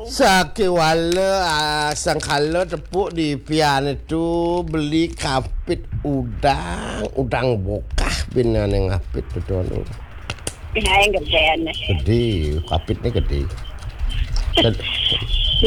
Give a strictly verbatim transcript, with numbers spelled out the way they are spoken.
Sakit wala uh, sangkala tepuk di pian itu beli kapit udang, udang bokah bina yang kapit tu tuan. Yang gede. Gede, kapitnya gede.